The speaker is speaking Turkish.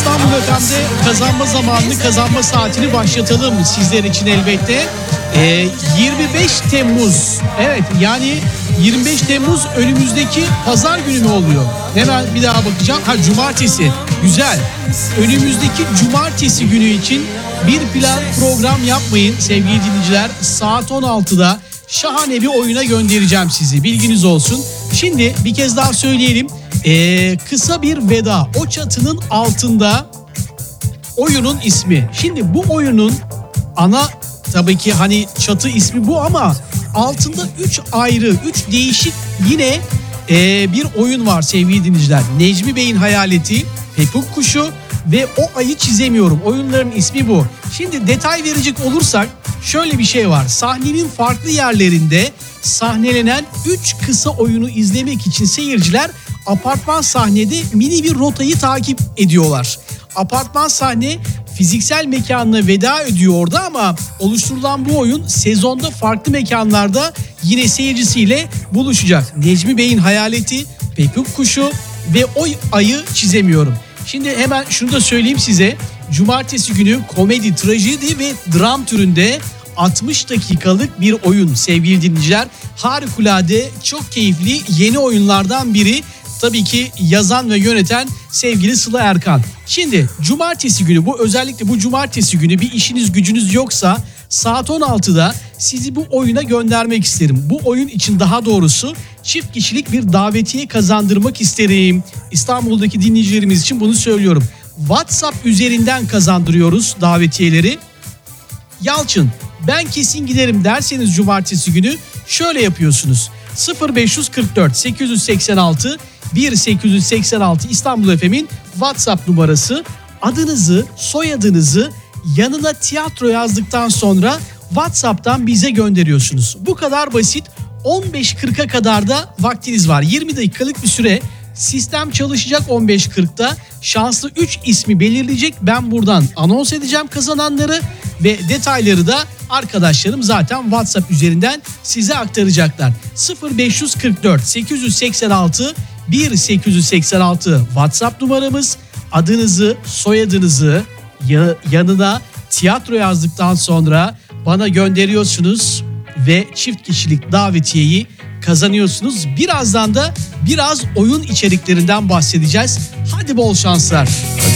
İstanbul FM'de kazanma zamanını, kazanma saatini başlatalım sizler için elbette. 25 Temmuz. Evet, yani 25 Temmuz önümüzdeki pazar günü mü oluyor? Hemen bir daha bakacağım. Cumartesi. Güzel. Önümüzdeki cumartesi günü için bir plan program yapmayın sevgili dinleyiciler. Saat 16'da şahane bir oyuna göndereceğim sizi. Bilginiz olsun. Şimdi bir kez daha söyleyelim. Kısa bir veda. O çatının altında oyunun ismi. Şimdi bu oyunun ana tabii ki hani çatı ismi bu ama altında 3 ayrı, 3 değişik yine bir oyun var sevgili dinleyiciler. Necmi Bey'in Hayaleti, Pepuk Kuşu ve O Ayı Çizemiyorum. Oyunların ismi bu. Şimdi detay verecek olursak şöyle bir şey var. Sahnenin farklı yerlerinde sahnelenen 3 kısa oyunu izlemek için seyirciler apartman sahnede mini bir rotayı takip ediyorlar. Apartman sahne fiziksel mekanına veda ediyor orada ama oluşturulan bu oyun sezonda farklı mekanlarda yine seyircisiyle buluşacak. Necmi Bey'in Hayaleti, Pepuk Kuşu ve O Ayı Çizemiyorum. Şimdi hemen şunu da söyleyeyim size. Cumartesi günü komedi, trajedi ve dram türünde 60 dakikalık bir oyun sevgili dinleyiciler. Harikulade, çok keyifli yeni oyunlardan biri. Tabii ki yazan ve yöneten sevgili Sıla Erkan. Şimdi cumartesi günü, bu özellikle bu cumartesi günü bir işiniz gücünüz yoksa saat 16'da sizi bu oyuna göndermek isterim. Bu oyun için daha doğrusu çift kişilik bir davetiye kazandırmak isterim. İstanbul'daki dinleyicilerimiz için bunu söylüyorum. WhatsApp üzerinden kazandırıyoruz davetiyeleri. Yalçın, ben kesin giderim derseniz cumartesi günü şöyle yapıyorsunuz. 0544 886 1886 İstanbul FM'in WhatsApp numarası. Adınızı, soyadınızı yanına tiyatro yazdıktan sonra WhatsApp'tan bize gönderiyorsunuz. Bu kadar basit. 15.40'a kadar da vaktiniz var. 20 dakikalık bir süre. Sistem çalışacak 15.40'da. Şanslı 3 ismi belirleyecek. Ben buradan anons edeceğim kazananları ve detayları da arkadaşlarım zaten WhatsApp üzerinden size aktaracaklar. 0544 886 1886 WhatsApp numaramız. Adınızı, soyadınızı yanına tiyatro yazdıktan sonra bana gönderiyorsunuz ve çift kişilik davetiyeyi kazanıyorsunuz. Birazdan da biraz oyun içeriklerinden bahsedeceğiz. Hadi bol şanslar.